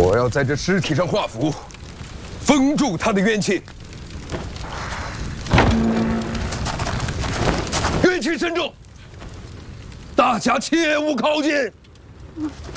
我要在这尸体上画符，封住他的冤气。冤气深重，大家切勿靠近。